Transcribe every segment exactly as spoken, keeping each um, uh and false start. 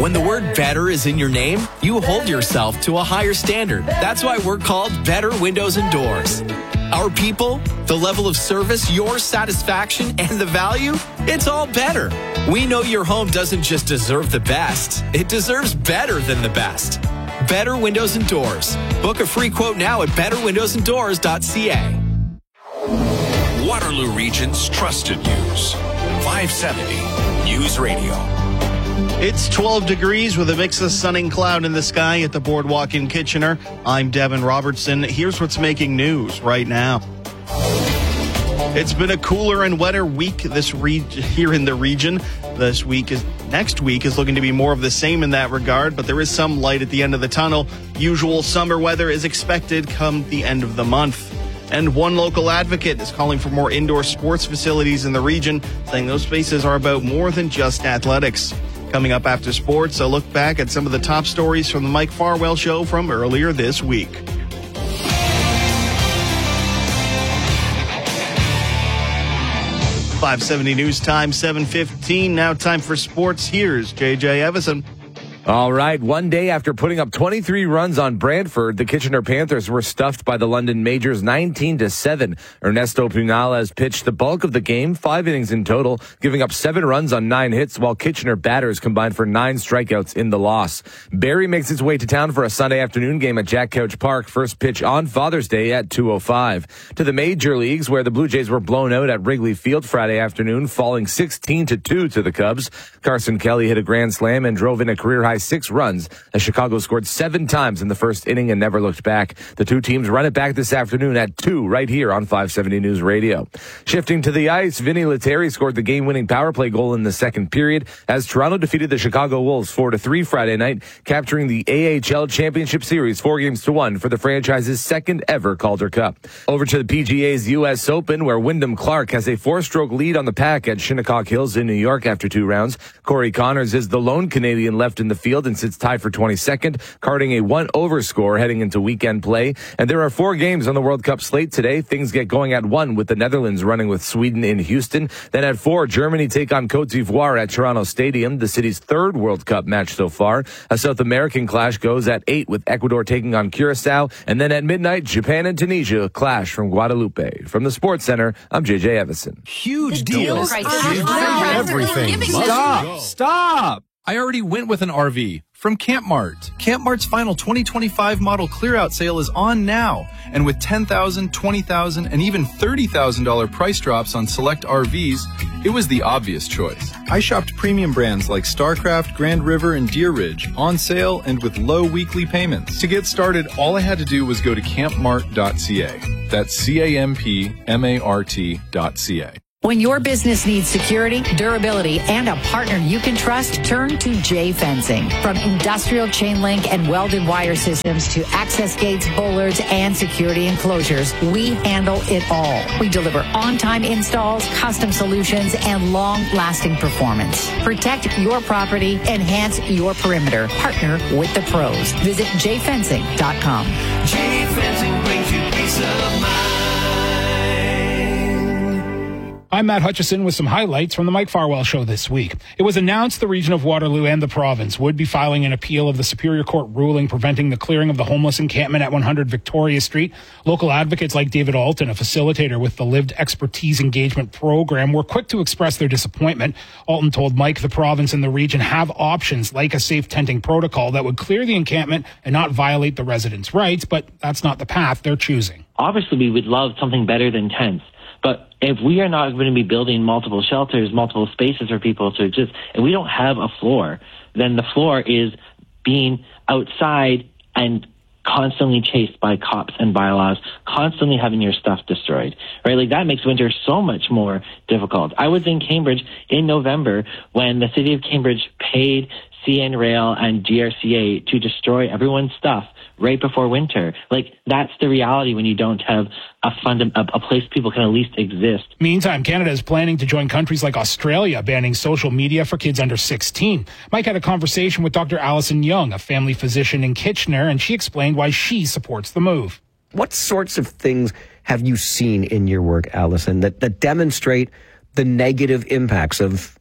When the word better is in your name, you hold yourself to a higher standard. That's why we're called Better Windows and Doors. Our people, the level of service, your satisfaction, and the value, it's all better. We know your home doesn't just deserve the best, it deserves better than the best. Better Windows and Doors. Book a free quote now at better windows and doors dot c a. Waterloo Region's trusted news. five seventy News Radio. It's twelve degrees with a mix of sun and cloud in the sky at the Boardwalk in Kitchener. I'm Devin Robertson. Here's what's making news right now. It's been a cooler and wetter week this re- here in the region. This week is next week is looking to be more of the same in that regard, but there is some light at the end of the tunnel. Usual summer weather is expected come the end of the month. And one local advocate is calling for more indoor sports facilities in the region, saying those spaces are about more than just athletics. Coming up after sports, a look back at some of the top stories from the Mike Farwell Show from earlier this week. five seventy News Time, seven fifteen. Now time for sports. Here's J J Evison. All right. One day after putting up twenty-three runs on Brantford, the Kitchener Panthers were stuffed by the London Majors nineteen to seven. Ernesto Punales pitched the bulk of the game, five innings in total, giving up seven runs on nine hits, while Kitchener batters combined for nine strikeouts in the loss. Barrie makes its way to town for a Sunday afternoon game at Jack Couch Park. First pitch on Father's Day at two oh five. To the Major Leagues, where the Blue Jays were blown out at Wrigley Field Friday afternoon, falling sixteen to two to the Cubs. Carson Kelly hit a grand slam and drove in a career-high six runs as Chicago scored seven times in the first inning and never looked back. The two teams run it back this afternoon at two right here on five seventy News Radio. Shifting to the ice, Vinny Lettieri scored the game-winning power play goal in the second period as Toronto defeated the Chicago Wolves four to three Friday night, capturing the A H L Championship Series four games to one for the franchise's second ever Calder Cup. Over to the P G A's U S Open, where Wyndham Clark has a four-stroke lead on the pack at Shinnecock Hills in New York after two rounds. Corey Connors is the lone Canadian left in the field and sits tied for twenty-second, carding a one-over score heading into weekend play. And there are four games on the World Cup slate today. Things get going at one with the Netherlands running with Sweden in Houston. Then at four, Germany take on Cote d'Ivoire at Toronto Stadium, the city's third World Cup match so far. A South American clash goes at eight with Ecuador taking on Curacao. And then at midnight, Japan and Tunisia clash from Guadalupe. From the Sports Center, I'm J J Evison. Huge deals. Everything. Stop. Stop. I already went with an R V from Camp Mart. Camp Mart's final twenty twenty-five model clear-out sale is on now. And with ten thousand dollars, twenty thousand dollars, and even thirty thousand dollars price drops on select R Vs, it was the obvious choice. I shopped premium brands like StarCraft, Grand River, and Deer Ridge on sale and with low weekly payments. To get started, all I had to do was go to camp mart dot c a. That's C A M P M A R T dot C A. When your business needs security, durability, and a partner you can trust, turn to J Fencing. From industrial chain link and welded wire systems to access gates, bollards, and security enclosures, we handle it all. We deliver on-time installs, custom solutions, and long-lasting performance. Protect your property, enhance your perimeter. Partner with the pros. Visit j fencing dot com. J Fencing brings you peace of mind. I'm Matt Hutchison with some highlights from the Mike Farwell Show this week. It was announced the region of Waterloo and the province would be filing an appeal of the Superior Court ruling preventing the clearing of the homeless encampment at one hundred Victoria Street. Local advocates like David Alton, a facilitator with the Lived Expertise Engagement Program, were quick to express their disappointment. Alton told Mike the province and the region have options like a safe tenting protocol that would clear the encampment and not violate the residents' rights, but that's not the path they're choosing. Obviously, we would love something better than tents. But if we are not going to be building multiple shelters, multiple spaces for people to exist, and we don't have a floor, then the floor is being outside and constantly chased by cops and bylaws, constantly having your stuff destroyed, right? Like that makes winter so much more difficult. I was in Cambridge in November when the city of Cambridge paid C N Rail and G R C A to destroy everyone's stuff right before winter. Like, that's the reality when you don't have a fund, a, a place people can at least exist. Meantime, Canada is planning to join countries like Australia, banning social media for kids under sixteen. Mike had a conversation with Doctor Alison Young, a family physician in Kitchener, and she explained why she supports the move. What sorts of things have you seen in your work, Alison, that, that demonstrate the negative impacts of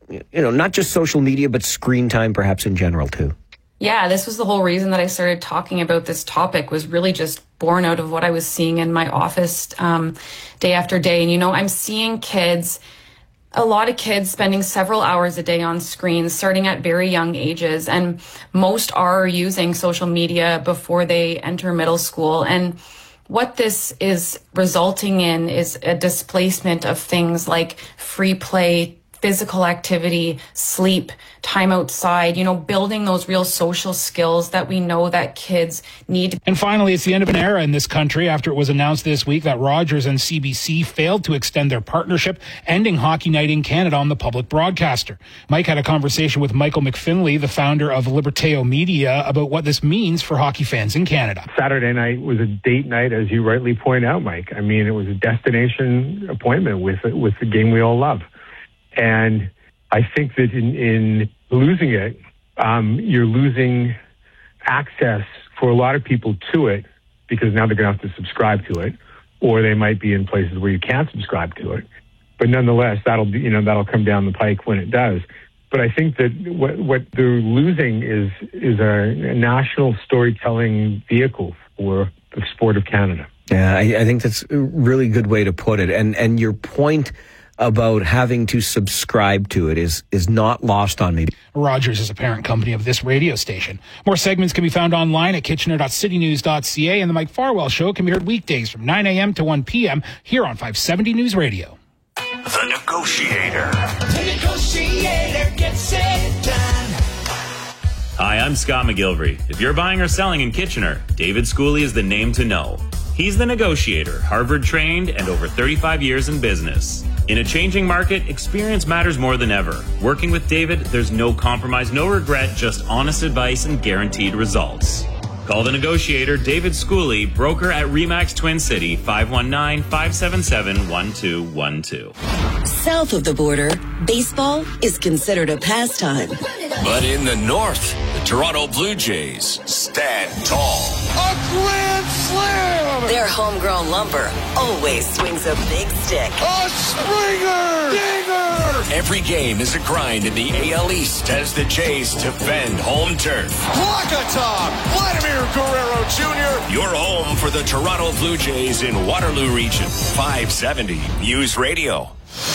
you know, not just social media, but screen time perhaps in general too? Yeah, this was the whole reason that I started talking about this topic, was really just born out of what I was seeing in my office um, day after day. And, you know, I'm seeing kids, a lot of kids spending several hours a day on screens, starting at very young ages. And most are using social media before they enter middle school. And what this is resulting in is a displacement of things like free play, physical activity, sleep, time outside, you know, building those real social skills that we know that kids need. And finally, it's the end of an era in this country after it was announced this week that Rogers and C B C failed to extend their partnership, ending Hockey Night in Canada on the public broadcaster. Mike had a conversation with Michael McFinley, the founder of Liberteo Media, about what this means for hockey fans in Canada. Saturday night was a date night, as you rightly point out, Mike. I mean, it was a destination appointment with with the game we all love. And I think that in, in losing it, um, you're losing access for a lot of people to it, because now they're going to have to subscribe to it, or they might be in places where you can't subscribe to it. But nonetheless, that'll be, you know, that'll come down the pike when it does. But I think that what, what they're losing is is a, a national storytelling vehicle for the sport of Canada. Yeah, I, I think that's a really good way to put it. And and your point about having to subscribe to it is is not lost on me. Rogers is a parent company of this radio station. More segments can be found online at kitchener dot city news dot c a, and the Mike Farwell Show can be heard weekdays from nine a.m. to one p.m. here on five seventy News Radio. The Negotiator. The Negotiator gets it done. Hi, I'm Scott McGilvery. If you're buying or selling in Kitchener, David Schooley is the name to know. He's the Negotiator, Harvard trained and over thirty-five years in business. In a changing market, experience matters more than ever. Working with David, there's no compromise, no regret, just honest advice and guaranteed results. Call the Negotiator, David Schooley, broker at Remax Twin City, five one nine, five seven seven, one two one two. South of the border, baseball is considered a pastime. But in the north, the Toronto Blue Jays stand tall. A grand slam! Their homegrown lumber always swings a big stick. A Springer! Dinger! Every game is a grind in the A L East as the Jays defend home turf. Wakatop! Vladimir Guerrero Junior Your home for the Toronto Blue Jays in Waterloo Region. five seventy News Radio.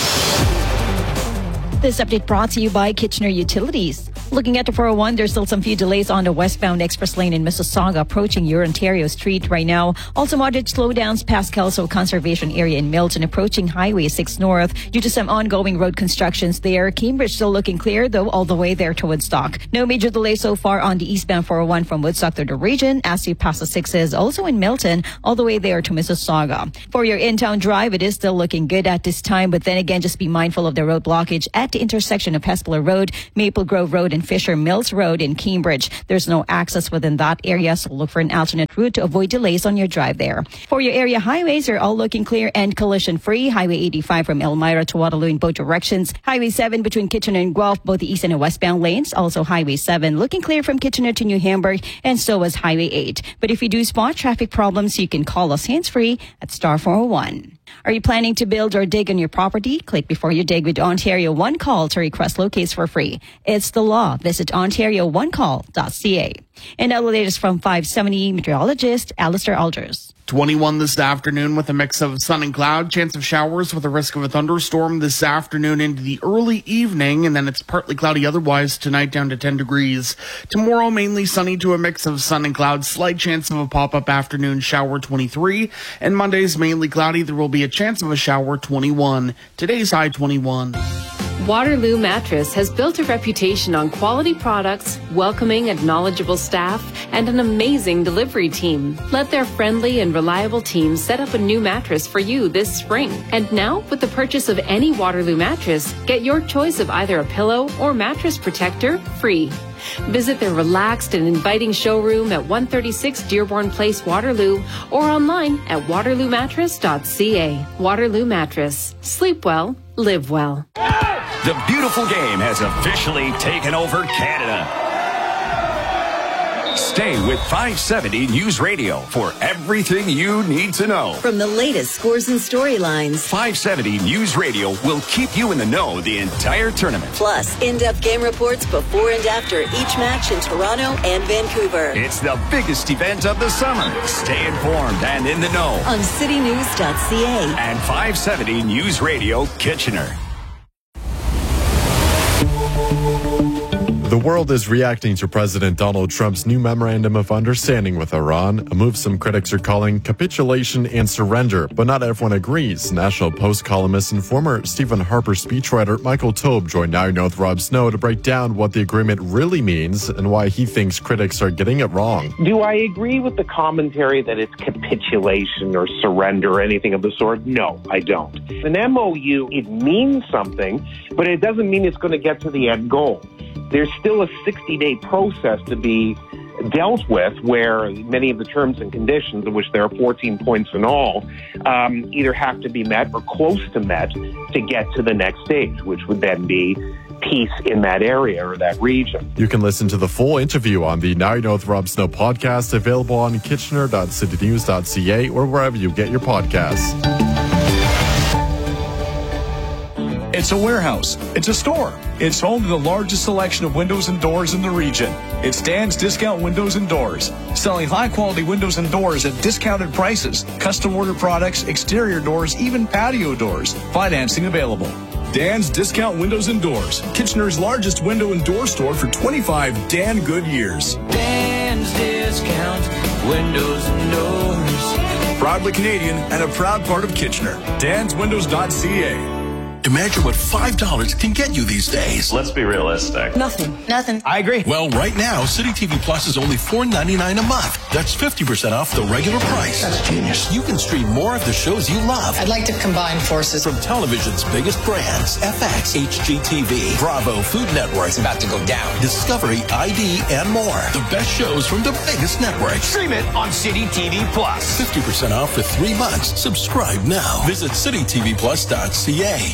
This update brought to you by Kitchener Utilities. Looking at the four oh one, there's still some few delays on the westbound express lane in Mississauga approaching your Ontario Street right now. Also moderate slowdowns past Kelso Conservation Area in Milton approaching Highway six North due to some ongoing road constructions there. Cambridge still looking clear though all the way there to Woodstock. No major delay so far on the eastbound four oh one from Woodstock to the region as you pass the sixes, also in Milton all the way there to Mississauga. For your in-town drive, it is still looking good at this time, but then again just be mindful of the road blockage at the intersection of Hespeler Road, Maple Grove Road, and Fisher Mills Road in Cambridge. There's no access within that area, so look for an alternate route to avoid delays on your drive there. For your area highways, they're all looking clear and collision-free. Highway eighty-five from Elmira to Waterloo in both directions. Highway seven between Kitchener and Guelph, both the east and westbound lanes. Also Highway seven looking clear from Kitchener to New Hamburg, and so is Highway eight. But if you do spot traffic problems, you can call us hands-free at star four oh one. Are you planning to build or dig on your property? Click before you dig with Ontario One Call to request locates for free. It's the law. Visit ontario one call dot c a. And now the latest from five seventy meteorologist Alistair Alders. twenty-one this afternoon with a mix of sun and cloud. Chance of showers with a risk of a thunderstorm this afternoon into the early evening, and then it's partly cloudy otherwise tonight down to ten degrees. Tomorrow mainly sunny to a mix of sun and cloud. Slight chance of a pop-up afternoon shower twenty-three, and Monday's mainly cloudy. There will be a chance of a shower twenty-one. Today's high twenty-one. Waterloo Mattress has built a reputation on quality products, welcoming and knowledgeable staff, and an amazing delivery team. Let their friendly and reliable team set up a new mattress for you this spring. And now, with the purchase of any Waterloo mattress, get your choice of either a pillow or mattress protector free. Visit their relaxed and inviting showroom at one thirty-six Dearborn Place, Waterloo, or online at waterloo mattress dot c a. Waterloo Mattress. Sleep well, live well. The beautiful game has officially taken over Canada. Stay with five seventy News Radio for everything you need to know. From the latest scores and storylines, five seventy News Radio will keep you in the know the entire tournament. Plus, in-depth game reports before and after each match in Toronto and Vancouver. It's the biggest event of the summer. Stay informed and in the know on city news dot c a and five seventy News Radio Kitchener. The world is reacting to President Donald Trump's new memorandum of understanding with Iran, a move some critics are calling capitulation and surrender, but not everyone agrees. National Post columnist and former Stephen Harper speechwriter Michael Taube joined Now You Know with Rob Snow to break down what the agreement really means and why he thinks critics are getting it wrong. Do I agree with the commentary that it's capitulation or surrender or anything of the sort? No, I don't. An M O U, it means something, but it doesn't mean it's going to get to the end goal. There's still a sixty-day process to be dealt with where many of the terms and conditions, of which there are fourteen points in all, um, either have to be met or close to met to get to the next stage, which would then be peace in that area or that region. You can listen to the full interview on the Now You Know with Rob Snow podcast, available on kitchener dot city news dot c a or wherever you get your podcasts. It's a warehouse. It's a store. It's home to the largest selection of windows and doors in the region. It's Dan's Discount Windows and Doors, selling high-quality windows and doors at discounted prices, custom order products, exterior doors, even patio doors. Financing available. Dan's Discount Windows and Doors, Kitchener's largest window and door store for twenty-five Dan good years. Dan's Discount Windows and Doors. Proudly Canadian and a proud part of Kitchener. dans windows dot c a. Imagine what five dollars can get you these days. Let's be realistic. Nothing. Nothing. I agree. Well, right now, City T V Plus is only four ninety-nine a month. That's fifty percent off the regular price. That's genius. You can stream more of the shows you love. I'd like to combine forces. From television's biggest brands, F X, H G T V, Bravo, Food Network. It's about to go down. Discovery, I D, and more. The best shows from the biggest networks. Stream it on City T V Plus. fifty percent off for three months. Subscribe now. Visit city t v plus dot c a.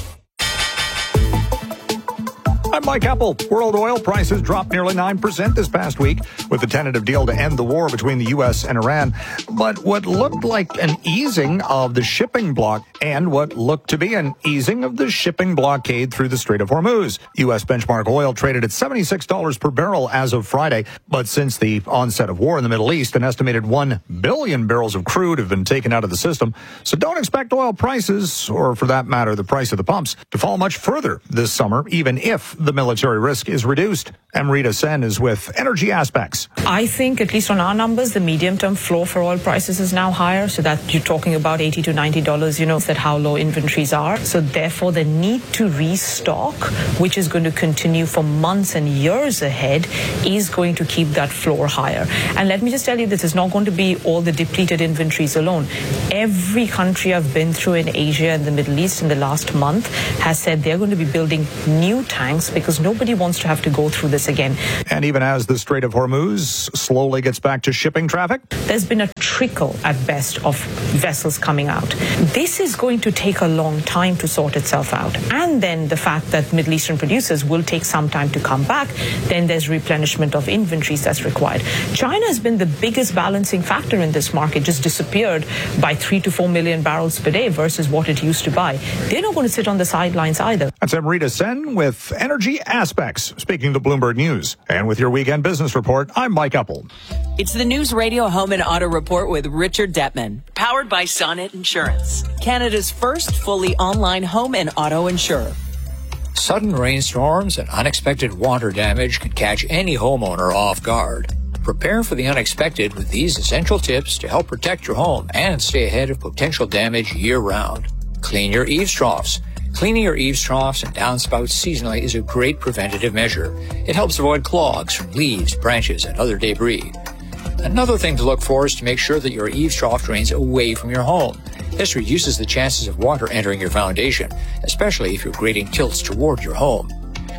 I'm Mike Apple. World oil prices dropped nearly nine percent this past week with the tentative deal to end the war between the U S and Iran. But what looked like an easing of the shipping block and what looked to be an easing of the shipping blockade through the Strait of Hormuz. U S benchmark oil traded at seventy-six dollars per barrel as of Friday. But since the onset of war in the Middle East, an estimated one billion barrels of crude have been taken out of the system. So don't expect oil prices, or for that matter, the price of the pumps, to fall much further this summer, even if the military risk is reduced. Amrita Sen is with Energy Aspects. I think, at least on our numbers, the medium-term floor for oil prices is now higher, so that you're talking about eighty to ninety dollars, you know, that how low inventories are. So therefore, the need to restock, which is going to continue for months and years ahead, is going to keep that floor higher. And let me just tell you, this is not going to be all the depleted inventories alone. Every country I've been through in Asia and the Middle East in the last month has said they're going to be building new tanks because nobody wants to have to go through this again. And even as the Strait of Hormuz slowly gets back to shipping traffic, there's been a trickle at best of vessels coming out. This is going to take a long time to sort itself out. And then the fact that Middle Eastern producers will take some time to come back, then there's replenishment of inventories that's required. China has been the biggest balancing factor in this market, just disappeared by three to four million barrels per day versus what it used to buy. They're not going to sit on the sidelines either. That's Amrita Sen with Energy Aspects, speaking to Bloomberg News. And with your weekend business report, I'm Mike Apple. It's the News Radio Home and Auto Report with Richard Detman, powered by Sonnet Insurance, Canada's first fully online home and auto insurer. Sudden rainstorms and unexpected water damage can catch any homeowner off guard. Prepare for the unexpected with these essential tips to help protect your home and stay ahead of potential damage year-round. Clean your eaves troughs. Cleaning your eaves troughs and downspouts seasonally is a great preventative measure. It helps avoid clogs from leaves, branches, and other debris. Another thing to look for is to make sure that your eaves trough drains away from your home. This reduces the chances of water entering your foundation, especially if your grading tilts toward your home.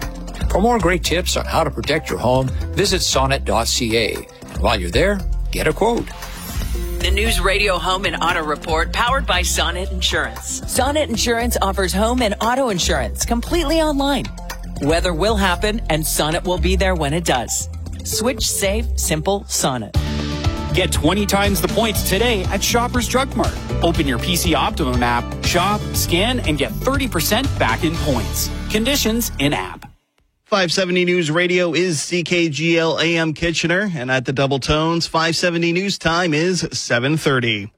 For more great tips on how to protect your home, visit sonnet dot c a. And while you're there, get a quote. The News Radio Home and Auto Report, powered by Sonnet Insurance. Sonnet Insurance offers home and auto insurance completely online. Weather will happen, and Sonnet will be there when it does. Switch safe, simple Sonnet. Get twenty times the points today at Shoppers Drug Mart. Open your P C Optimum app, shop, scan, and get thirty percent back in points. Conditions in-app. five seventy News Radio is C K G L A M Kitchener, and at the Double Tones, five seventy News time is seven thirty.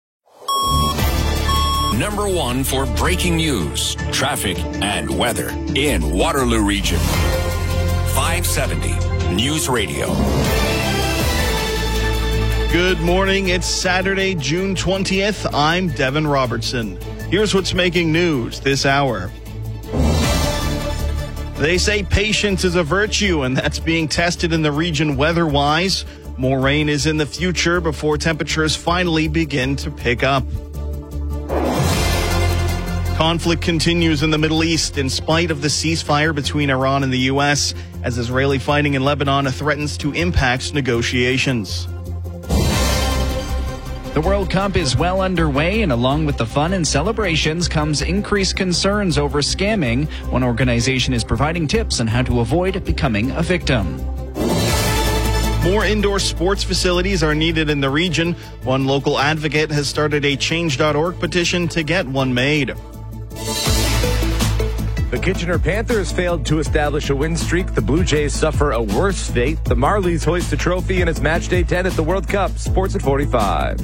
Number one for breaking news, traffic, and weather in Waterloo Region. five seventy News Radio. Good morning. It's Saturday, June twentieth. I'm Devin Robertson. Here's what's making news this hour. They say patience is a virtue, and that's being tested in the region weather-wise. More rain is in the future before temperatures finally begin to pick up. Conflict continues in the Middle East in spite of the ceasefire between Iran and the U S, as Israeli fighting in Lebanon threatens to impact negotiations. The World Cup is well underway, and along with the fun and celebrations comes increased concerns over scamming. One organization is providing tips on how to avoid becoming a victim. More indoor sports facilities are needed in the region. One local advocate has started a change dot org petition to get one made. The Kitchener Panthers failed to establish a win streak. The Blue Jays suffer a worse fate. The Marlies hoist a trophy in its match day ten at the World Cup. Sports at forty-five.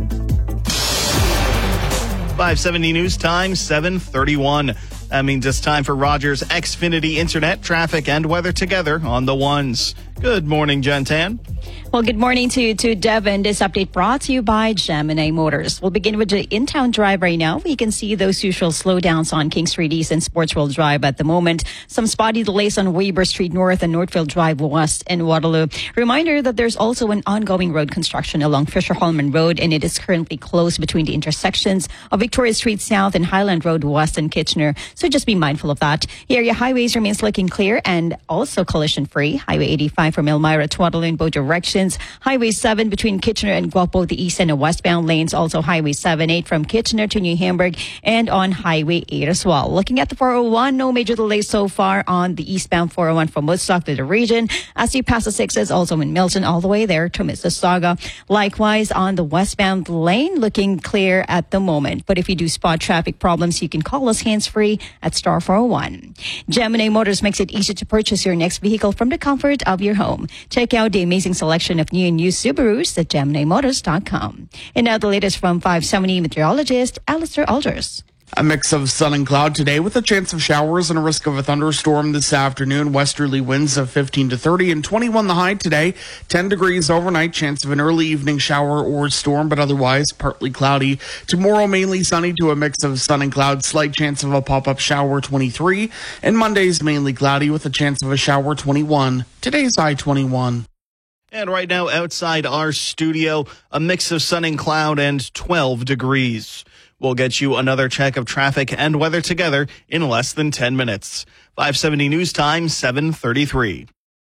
five seventy News time, seven thirty-one. That means it's time for Rogers Xfinity Internet, traffic, and weather together on the ones. Good morning, Gentan. Well, good morning to you, to Devin. This update brought to you by Gemini Motors. We'll begin with the in-town drive right now. We can see those usual slowdowns on King Street East and Sports World Drive at the moment. Some spotty delays on Weber Street North and Northfield Drive West in Waterloo. Reminder that there's also an ongoing road construction along Fisher-Holman Road, and it is currently closed between the intersections of Victoria Street South and Highland Road West in Kitchener. So just be mindful of that. The area highways remains looking clear and also collision-free. Highway eighty-five from Elmira to Waterloo in both directions. Highway seven between Kitchener and Guelph, the east and the westbound lanes. Also Highway seven eight from Kitchener to New Hamburg, and on Highway eight as well. Looking at the four oh one, no major delays so far on the eastbound four oh one from Woodstock to the region. As you pass the sixes, also in Milton, all the way there to Mississauga. Likewise on the westbound lane, looking clear at the moment. But if you do spot traffic problems, you can call us hands-free at star four oh one. Gemini Motors makes it easy to purchase your next vehicle from the comfort of your home. Check out the amazing selection of new and used Subarus at Gemini Motors dot com. And now the latest from five seventy meteorologist Alistair Alders. A mix of sun and cloud today with a chance of showers and a risk of a thunderstorm this afternoon. Westerly winds of fifteen to thirty and twenty-one the high today. ten degrees overnight, chance of an early evening shower or storm, but otherwise partly cloudy. Tomorrow mainly sunny to a mix of sun and cloud, slight chance of a pop-up shower, twenty-three. And Monday's mainly cloudy with a chance of a shower, twenty-one. Today's high, twenty-one. And right now outside our studio, a mix of sun and cloud and twelve degrees. We'll get you another check of traffic and weather together in less than ten minutes. five seventy News time, seven thirty-three.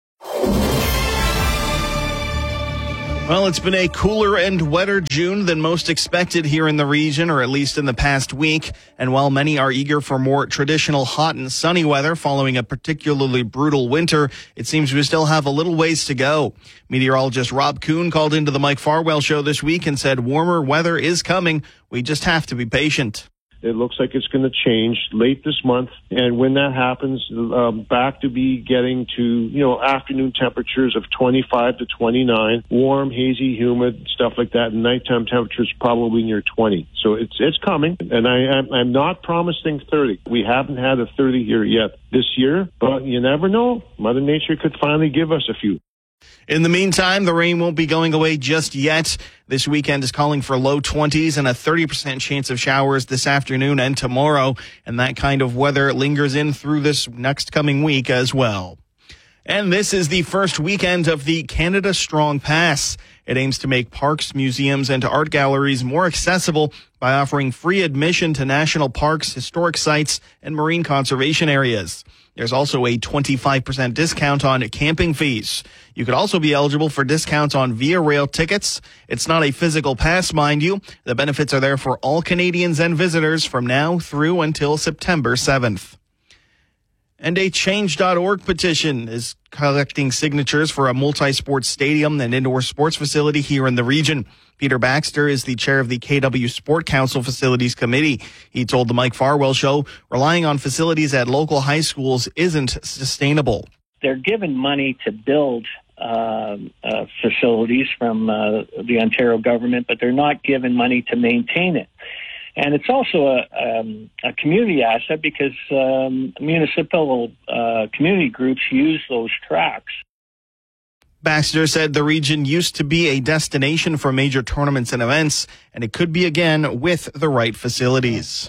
Well, it's been a cooler and wetter June than most expected here in the region, or at least in the past week. And while many are eager for more traditional hot and sunny weather following a particularly brutal winter, it seems we still have a little ways to go. Meteorologist Rob Kuhn called into the Mike Farwell show this week and said warmer weather is coming. We just have to be patient. It looks like it's going to change late this month. And when that happens, um, back to be getting to, you know, afternoon temperatures of twenty-five to twenty-nine, warm, hazy, humid, stuff like that. And nighttime temperatures probably near twenty. So it's it's coming. And I, I'm, I'm not promising thirty. We haven't had a thirty here yet this year, but you never know. Mother Nature could finally give us a few. In the meantime, the rain won't be going away just yet. This weekend is calling for low twenties and a thirty percent chance of showers this afternoon and tomorrow. And that kind of weather lingers in through this next coming week as well. And this is the first weekend of the Canada Strong Pass. It aims to make parks, museums, and art galleries more accessible by offering free admission to national parks, historic sites, and marine conservation areas. There's also a twenty-five percent discount on camping fees. You could also be eligible for discounts on Via Rail tickets. It's not a physical pass, mind you. The benefits are there for all Canadians and visitors from now through until September seventh. And a change dot org petition is collecting signatures for a multi-sport stadium and indoor sports facility here in the region. Peter Baxter is the chair of the K W Sport Council Facilities Committee. He told the Mike Farwell Show, relying on facilities at local high schools isn't sustainable. They're given money to build uh, uh, facilities from uh, the Ontario government, but they're not given money to maintain it. And it's also a, um, a community asset because um, municipal uh, community groups use those tracks. Baxter said the region used to be a destination for major tournaments and events, and it could be again with the right facilities.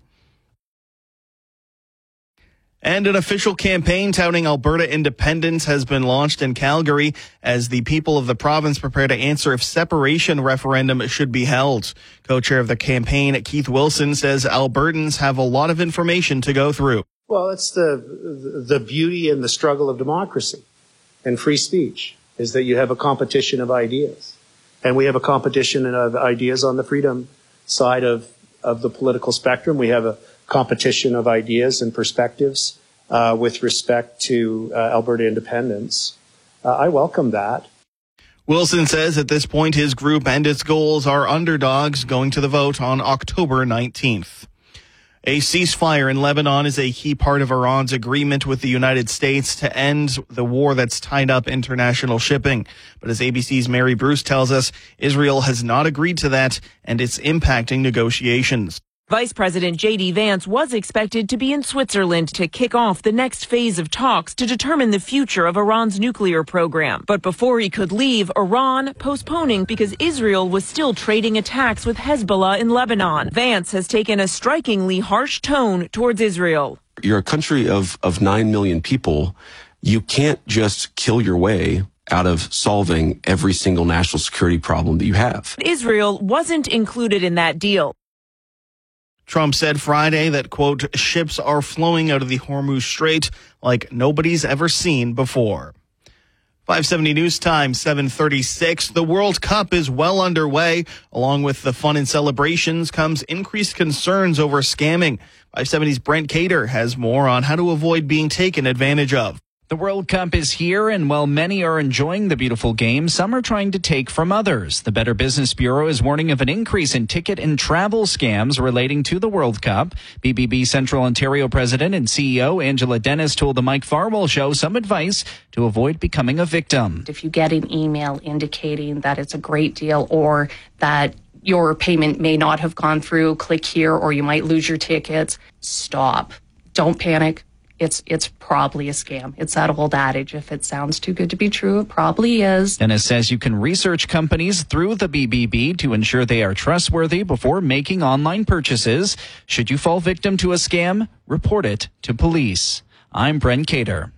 And an official campaign touting Alberta independence has been launched in Calgary as the people of the province prepare to answer if separation referendum should be held. Co-chair of the campaign, Keith Wilson, says Albertans have a lot of information to go through. Well, it's the the beauty and the struggle of democracy and free speech, is that you have a competition of ideas. And we have a competition of ideas on the freedom side of, of the political spectrum. We have a competition of ideas and perspectives uh, with respect to uh, Alberta independence. Uh, I welcome that. Wilson says at this point his group and its goals are underdogs going to the vote on October nineteenth. A ceasefire in Lebanon is a key part of Iran's agreement with the United States to end the war that's tied up international shipping. But as A B C's Mary Bruce tells us, Israel has not agreed to that, and it's impacting negotiations. Vice President J D Vance was expected to be in Switzerland to kick off the next phase of talks to determine the future of Iran's nuclear program. But before he could leave, Iran postponing because Israel was still trading attacks with Hezbollah in Lebanon. Vance has taken a strikingly harsh tone towards Israel. You're a country of, of nine million people. You can't just kill your way out of solving every single national security problem that you have. Israel wasn't included in that deal. Trump said Friday that, quote, ships are flowing out of the Hormuz Strait like nobody's ever seen before. five seventy News Time, seven thirty-six. The World Cup is well underway. Along with the fun and celebrations comes increased concerns over scamming. five seventy's Brent Cater has more on how to avoid being taken advantage of. The World Cup is here, and while many are enjoying the beautiful game, some are trying to take from others. The Better Business Bureau is warning of an increase in ticket and travel scams relating to the World Cup. B B B Central Ontario President and C E O Angela Dennis told the Mike Farwell Show some advice to avoid becoming a victim. If you get an email indicating that it's a great deal or that your payment may not have gone through, click here or you might lose your tickets, stop. Don't panic. It's it's probably a scam. It's that old adage, if it sounds too good to be true, it probably is. Dennis says you can research companies through the B B B to ensure they are trustworthy before making online purchases. Should you fall victim to a scam, report it to police. I'm Brent Cater.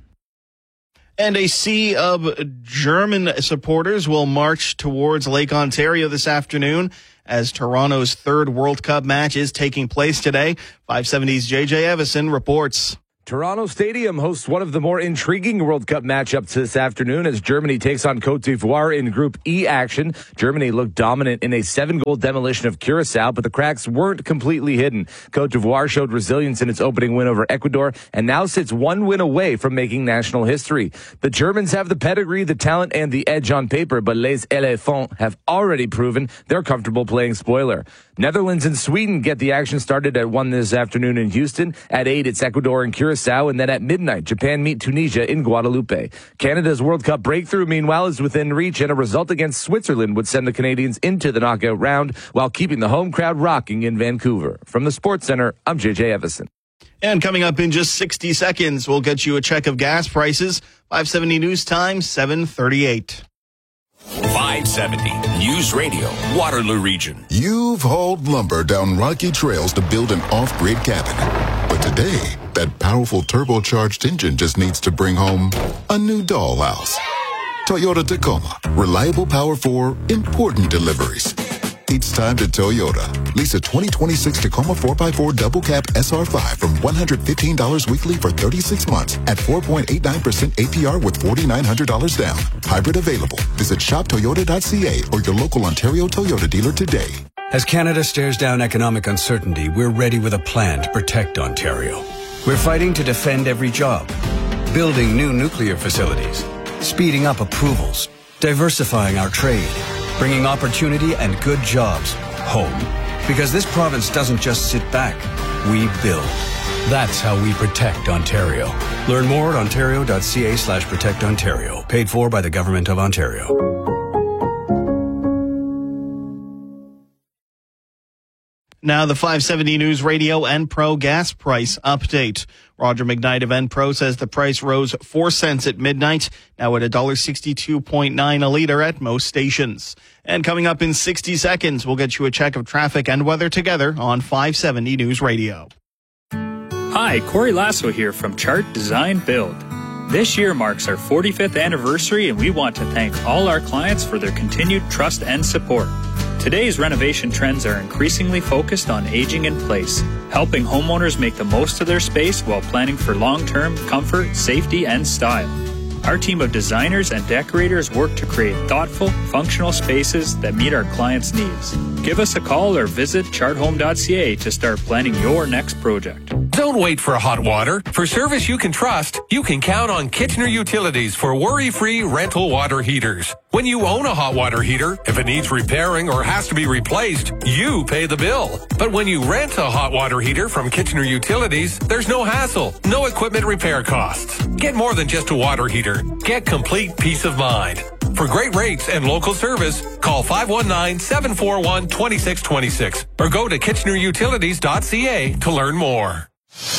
And a sea of German supporters will march towards Lake Ontario this afternoon as Toronto's third World Cup match is taking place today. five seventy's J J Evison reports. Toronto Stadium hosts one of the more intriguing World Cup matchups this afternoon as Germany takes on Côte d'Ivoire in Group E action. Germany looked dominant in a seven-goal demolition of Curacao, but the cracks weren't completely hidden. Côte d'Ivoire showed resilience in its opening win over Ecuador and now sits one win away from making national history. The Germans have the pedigree, the talent, and the edge on paper, but Les Éléphants have already proven they're comfortable playing spoiler. Netherlands and Sweden get the action started at one this afternoon in Houston. At eight, it's Ecuador and Curacao, and then at midnight, Japan meet Tunisia in Guadeloupe. Canada's World Cup breakthrough, meanwhile, is within reach, and a result against Switzerland would send the Canadians into the knockout round while keeping the home crowd rocking in Vancouver. From the Sports Center, I'm J J Evison. And coming up in just sixty seconds, we'll get you a check of gas prices. five seventy News Time, seven thirty-eight. five seventy News Radio, Waterloo Region. You've hauled lumber down rocky trails to build an off-grid cabin. But today, that powerful turbocharged engine just needs to bring home a new dollhouse. Toyota Tacoma. Reliable power for important deliveries. It's time to Toyota. Lease a twenty twenty-six Tacoma four by four double cab S R five from one hundred fifteen dollars weekly for thirty-six months at four point eight nine percent A P R with four thousand nine hundred dollars down. Hybrid available. Visit shop toyota dot c a or your local Ontario Toyota dealer today. As Canada stares down economic uncertainty, we're ready with a plan to protect Ontario. We're fighting to defend every job, building new nuclear facilities, speeding up approvals, diversifying our trade, bringing opportunity and good jobs home. Because this province doesn't just sit back, we build. That's how we protect Ontario. Learn more at ontario.ca slash protect Ontario. Paid for by the Government of Ontario. Now the five seventy News Radio Enpro gas price update. Roger McKnight of Enpro says the price rose four cents at midnight, now at one dollar sixty-two point nine a litre at most stations. And coming up in sixty seconds, we'll get you a check of traffic and weather together on five seventy News Radio. Hi, Corey Lasso here from Chart Design Build. This year marks our forty-fifth anniversary, and we want to thank all our clients for their continued trust and support. Today's renovation trends are increasingly focused on aging in place, helping homeowners make the most of their space while planning for long-term comfort, safety, and style. Our team of designers and decorators work to create thoughtful, functional spaces that meet our clients' needs. Give us a call or visit chart home dot c a to start planning your next project. Don't wait for hot water. For service you can trust, you can count on Kitchener Utilities for worry-free rental water heaters. When you own a hot water heater, if it needs repairing or has to be replaced, you pay the bill. But when you rent a hot water heater from Kitchener Utilities, there's no hassle, no equipment repair costs. Get more than just a water heater. Get complete peace of mind. For great rates and local service, call five one nine, seven four one, two six two six or go to kitchener utilities dot c a to learn more.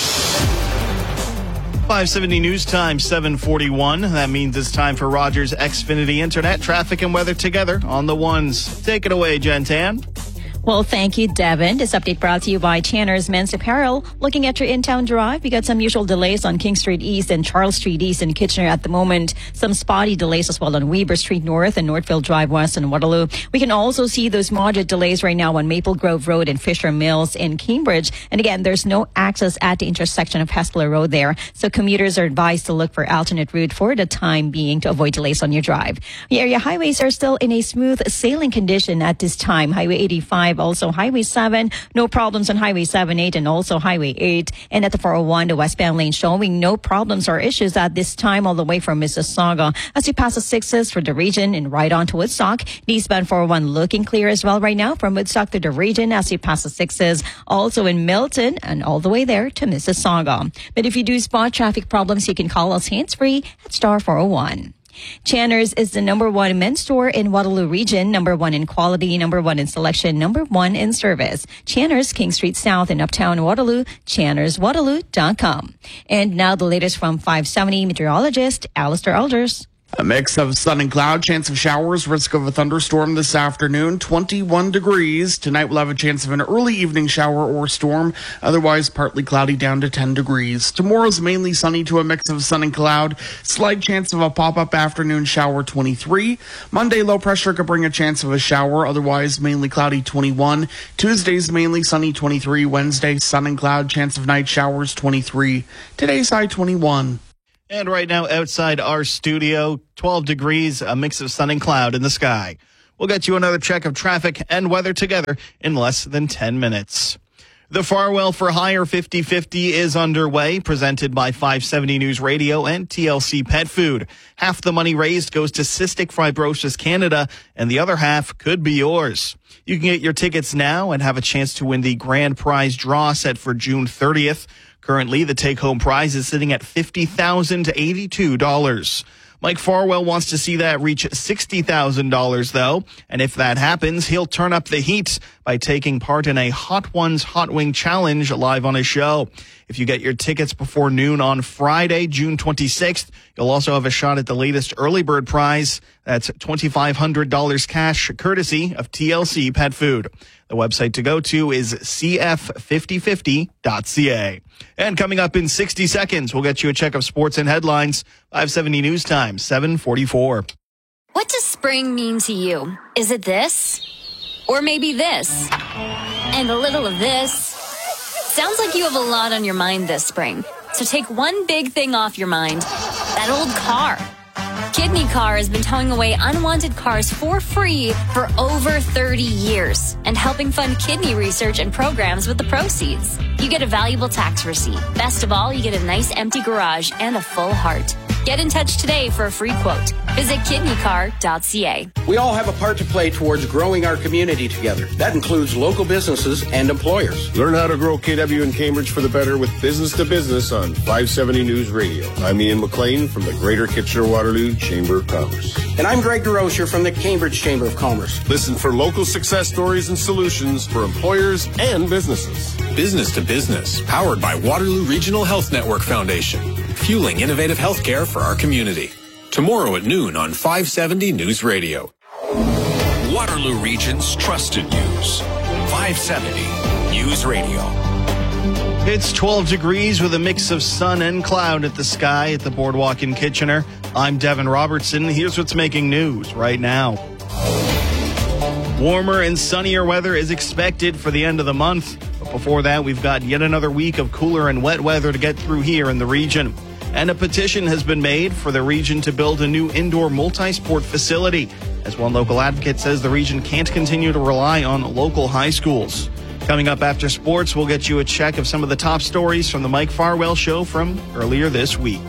five seventy News Time, seven forty-one. That means it's time for Rogers Xfinity Internet traffic and weather together on the ones. Take it away, Gentan. Well, thank you, Devin. This update brought to you by Tanner's Men's Apparel. Looking at your in-town drive, we got some usual delays on King Street East and Charles Street East in Kitchener at the moment. Some spotty delays as well on Weber Street North and Northfield Drive West in Waterloo. We can also see those moderate delays right now on Maple Grove Road and Fisher Mills in Cambridge. And again, there's no access at the intersection of Hespeler Road there. So commuters are advised to look for alternate route for the time being to avoid delays on your drive. The area highways are still in a smooth sailing condition at this time. Highway eighty-five, also Highway seven, no problems on Highway seven, eight, and also Highway eight. And at the four oh one, the westbound lane showing no problems or issues at this time all the way from Mississauga. As you pass the sixes for the region and right on to Woodstock, the eastbound four oh one looking clear as well right now from Woodstock to the region as you pass the sixes. Also in Milton and all the way there to Mississauga. But if you do spot traffic problems, you can call us hands-free at star four oh one. Channer's is the number one men's store in Waterloo region, number one in quality, number one in selection, number one in service. Channer's, King Street South in Uptown Waterloo, channers waterloo dot com. And now the latest from five seventy meteorologist Alistair Alders. A mix of sun and cloud, chance of showers, risk of a thunderstorm this afternoon, twenty-one degrees. Tonight we'll have a chance of an early evening shower or storm, otherwise partly cloudy down to ten degrees. Tomorrow's mainly sunny to a mix of sun and cloud, slight chance of a pop-up afternoon shower, twenty-three. Monday low pressure could bring a chance of a shower, otherwise mainly cloudy, twenty-one. Tuesday's mainly sunny, twenty-three. Wednesday sun and cloud, chance of night showers, twenty-three. Today's high, twenty-one. And right now outside our studio, twelve degrees, a mix of sun and cloud in the sky. We'll get you another check of traffic and weather together in less than ten minutes. The Farwell for Hire fifty fifty is underway, presented by five seventy News Radio and T L C Pet Food. Half the money raised goes to Cystic Fibrosis Canada, and the other half could be yours. You can get your tickets now and have a chance to win the grand prize draw set for June thirtieth. Currently, the take-home prize is sitting at fifty thousand eighty-two dollars. Mike Farwell wants to see that reach sixty thousand dollars, though. And if that happens, he'll turn up the heat by taking part in a Hot Ones Hot Wing Challenge live on his show. If you get your tickets before noon on Friday, June twenty-sixth, you'll also have a shot at the latest early bird prize. That's twenty-five hundred dollars cash, courtesy of T L C Pet Food. The website to go to is c f fifty fifty dot c a. And coming up in sixty seconds, we'll get you a check of sports and headlines. five seventy News Time, seven forty-four. What does spring mean to you? Is it this? Or maybe this? And a little of this? Sounds like you have a lot on your mind this spring. So take one big thing off your mind. That old car. Kidney Car has been towing away unwanted cars for free for over thirty years and helping fund kidney research and programs with the proceeds. You get a valuable tax receipt. Best of all, you get a nice empty garage and a full heart. Get in touch today for a free quote. Visit kidney car dot c a. We all have a part to play towards growing our community together. That includes local businesses and employers. Learn how to grow K W in Cambridge for the better with Business to Business on five seventy News Radio. I'm Ian McLean from the Greater Kitchener-Waterloo Chamber of Commerce. And I'm Greg DeRocher from the Cambridge Chamber of Commerce. Listen for local success stories and solutions for employers and businesses. Business to Business, powered by Waterloo Regional Health Network Foundation, fueling innovative healthcare for our community. Tomorrow at noon on five seventy News Radio. Waterloo Region's trusted news. five seventy News Radio. It's twelve degrees with a mix of sun and cloud at the sky at the Boardwalk in Kitchener. I'm Devin Robertson. Here's what's making news right now. Warmer and sunnier weather is expected for the end of the month. But before that, we've got yet another week of cooler and wet weather to get through here in the region. And a petition has been made for the region to build a new indoor multi-sport facility. As one local advocate says, the region can't continue to rely on local high schools. Coming up after sports, we'll get you a check of some of the top stories from the Mike Farwell Show from earlier this week.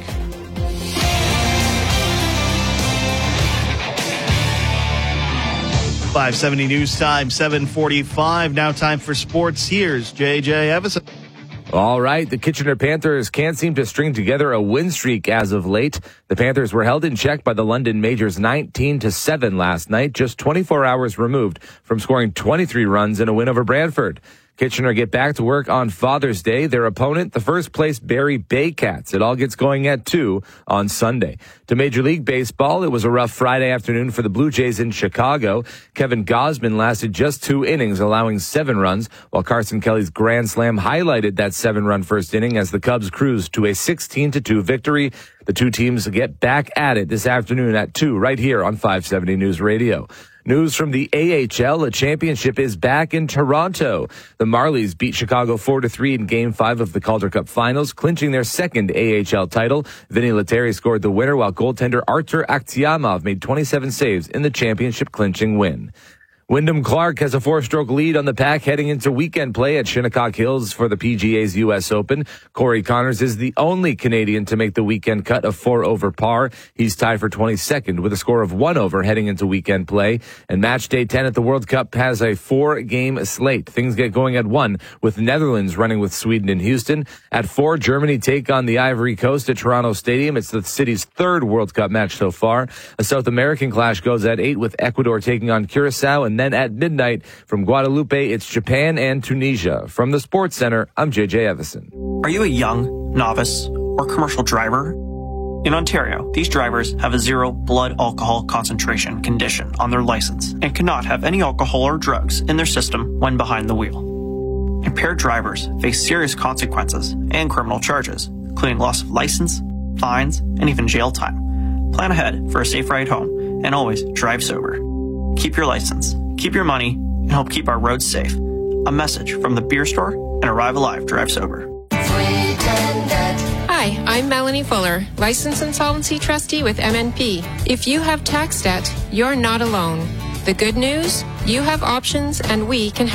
five seventy News Time, seven forty-five. Now time for sports. Here's J J Evison. All right, the Kitchener Panthers can't seem to string together a win streak as of late. The Panthers were held in check by the London Majors nineteen to seven last night, just twenty-four hours removed from scoring twenty-three runs in a win over Brantford. Kitchener get back to work on Father's Day. Their opponent, the first place Barrie Baycats. It all gets going at two on Sunday. To Major League Baseball, it was a rough Friday afternoon for the Blue Jays in Chicago. Kevin Gausman lasted just two innings, allowing seven runs, while Carson Kelly's grand slam highlighted that seven-run first inning as the Cubs cruised to a sixteen to two victory. The two teams get back at it this afternoon at two right here on five seventy News Radio. News from the A H L, a championship is back in Toronto. The Marlies beat Chicago four to three in Game five of the Calder Cup Finals, clinching their second A H L title. Vinny Lettieri scored the winner, while goaltender Artur Akhtiamov made twenty-seven saves in the championship-clinching win. Wyndham Clark has a four-stroke lead on the pack heading into weekend play at Shinnecock Hills for the P G A's U S Open. Corey Connors is the only Canadian to make the weekend cut of four over par. He's tied for twenty-second with a score of one over heading into weekend play. And match day ten at the World Cup has a four-game slate. Things get going at one with Netherlands running with Sweden in Houston. At four, Germany take on the Ivory Coast at Toronto Stadium. It's the city's third World Cup match so far. A South American clash goes at eight with Ecuador taking on Curacao, and then at midnight from Guadalupe, it's Japan and Tunisia. From the Sports Center, I'm J J Evison. Are you a young, novice, or commercial driver? In Ontario, these drivers have a zero blood alcohol concentration condition on their license and cannot have any alcohol or drugs in their system when behind the wheel. Impaired drivers face serious consequences and criminal charges, including loss of license, fines, and even jail time. Plan ahead for a safe ride home and always drive sober. Keep your license, keep your money, and help keep our roads safe. A message from the Beer Store and Arrive Alive Drive Sober. Hi, I'm Melanie Fuller, Licensed Insolvency Trustee with M N P. If you have tax debt, you're not alone. The good news? You have options and we can help.